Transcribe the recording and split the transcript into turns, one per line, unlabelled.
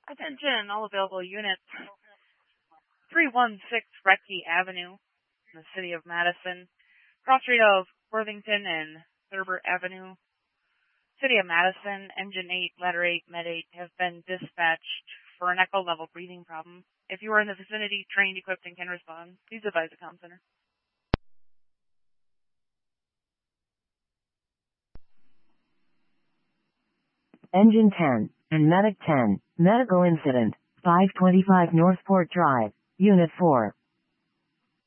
Attention, all available units. 316 Retke Avenue in the city of Madison. Cross street of Worthington and Thurber Avenue. City of Madison, Engine 8, Ladder 8, Med 8 have been dispatched for an echo level breathing problem. If you are in the vicinity, trained, equipped, and can respond, please advise the comm center.
Engine 10 and Medic 10, medical incident, 525 Northport Drive, Unit 4.